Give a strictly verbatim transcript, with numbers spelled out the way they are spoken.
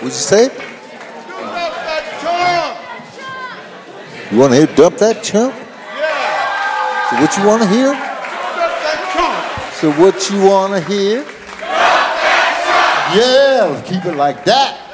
What'd you say? Dump that chump. You want to hear dump that chump? Yeah. So what you want to hear? Dump that chump. So what you want to hear? Dump that chump. Yeah, let's keep it like that.